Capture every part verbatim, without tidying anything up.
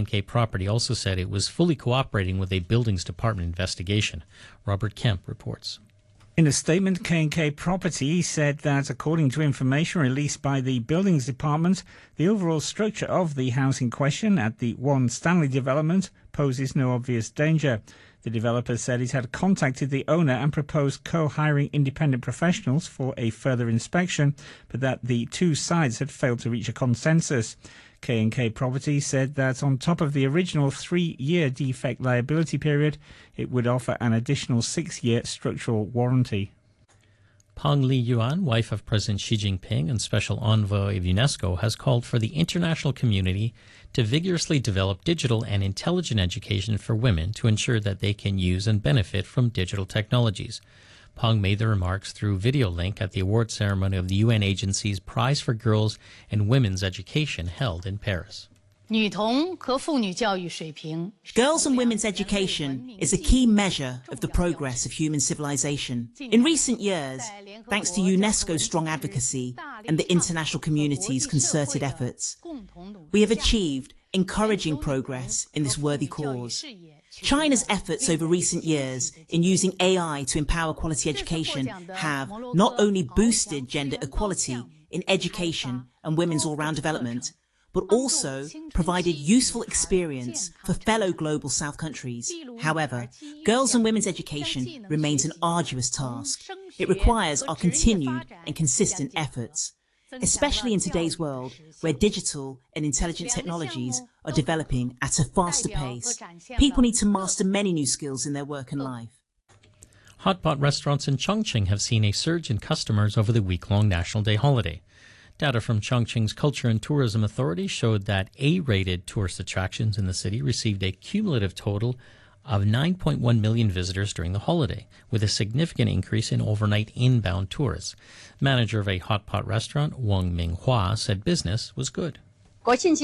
and K Property also said it was fully cooperating with a Buildings Department investigation. Robert Kemp reports. In a statement, K and K Property said that according to information released by the Buildings Department, the overall structure of the house in question at the One Stanley development poses no obvious danger. The developer said it had contacted the owner and proposed co-hiring independent professionals for a further inspection, but that the two sides had failed to reach a consensus. K and K Property said that on top of the original three-year defect liability period, it would offer an additional six-year structural warranty. Peng Liyuan, wife of President Xi Jinping and Special Envoy of UNESCO, has called for the international community to vigorously develop digital and intelligent education for women to ensure that they can use and benefit from digital technologies. Peng made the remarks through video link at the award ceremony of the U N agency's Prize for Girls and Women's Education held in Paris. Girls and women's education is a key measure of the progress of human civilization. In recent years, thanks to UNESCO's strong advocacy and the international community's concerted efforts, we have achieved encouraging progress in this worthy cause. China's efforts over recent years in using A I to empower quality education have not only boosted gender equality in education and women's all-round development, but also provided useful experience for fellow global South countries. However, girls and women's education remains an arduous task. It requires our continued and consistent efforts, especially in today's world where digital and intelligent technologies are developing at a faster pace. People need to master many new skills in their work and life. Hot pot restaurants in Chongqing have seen a surge in customers over the week-long National Day holiday. Data from Chongqing's Culture and Tourism Authority showed that A-rated tourist attractions in the city received a cumulative total of nine point one million visitors during the holiday, with a significant increase in overnight inbound tourists. Manager of a hot pot restaurant, Wang Minghua, said business was good. During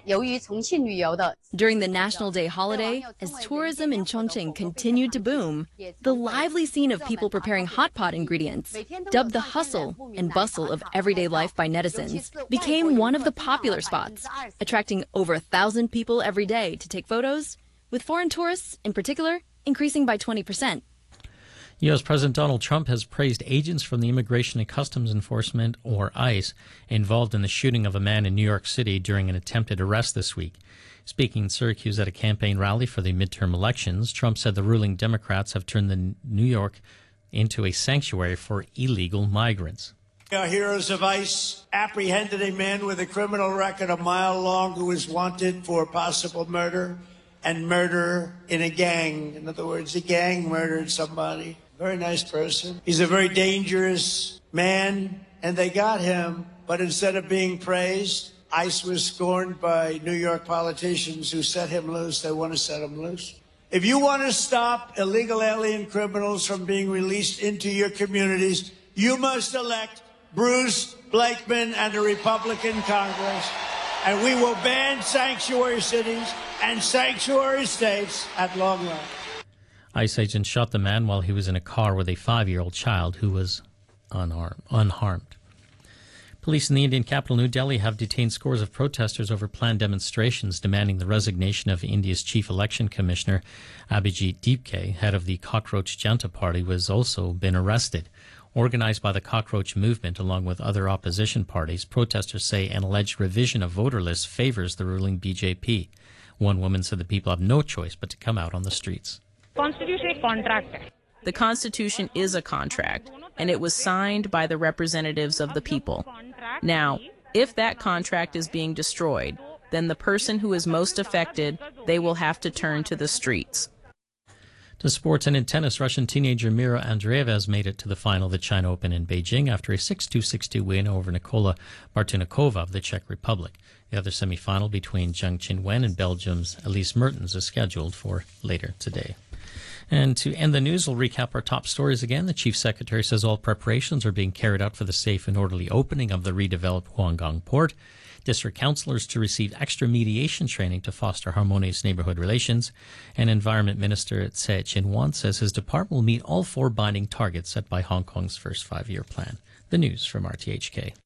the National Day holiday, as tourism in Chongqing continued to boom, the lively scene of people preparing hot pot ingredients, dubbed the hustle and bustle of everyday life by netizens, became one of the popular spots, attracting over a thousand people every day to take photos, with foreign tourists, in particular, increasing by twenty percent. U S President Donald Trump has praised agents from the Immigration and Customs Enforcement, or ICE, involved in the shooting of a man in New York City during an attempted arrest this week. Speaking in Syracuse at a campaign rally for the midterm elections, Trump said the ruling Democrats have turned the New York into a sanctuary for illegal migrants. Our heroes of ICE apprehended a man with a criminal record a mile long who is wanted for possible murder and murder in a gang. In other words, a gang murdered somebody. Very nice person. He's a very dangerous man, and they got him. But instead of being praised, ICE was scorned by New York politicians who set him loose. They want to set him loose. If you want to stop illegal alien criminals from being released into your communities, you must elect Bruce Blakeman and a Republican Congress, and we will ban sanctuary cities and sanctuary states at long run. ICE agents shot the man while he was in a car with a five-year-old child who was unarmed, unharmed. Police in the Indian capital, New Delhi, have detained scores of protesters over planned demonstrations demanding the resignation of India's chief election commissioner, Abhijit Deepke. Head of the Cockroach Janta Party was also been arrested. Organized by the Cockroach Movement along with other opposition parties, protesters say an alleged revision of voter lists favors the ruling B J P. One woman said the people have no choice but to come out on the streets. The Constitution is a contract, and it was signed by the representatives of the people. Now, if that contract is being destroyed, then the person who is most affected, they will have to turn to the streets. To sports, and in tennis, Russian teenager Mira Andreeva has made it to the final of the China Open in Beijing after a six two, six two win over Nikola Bartunikova of the Czech Republic. The other semifinal between Zheng Qinwen and Belgium's Elise Mertens is scheduled for later today. And to end the news, we'll recap our top stories again. The Chief Secretary says all preparations are being carried out for the safe and orderly opening of the redeveloped Huanggang port. District councillors to receive extra mediation training to foster harmonious neighbourhood relations. And Environment Minister Tsai Chin-wan says his department will meet all four binding targets set by Hong Kong's first five-year plan. The news from R T H K.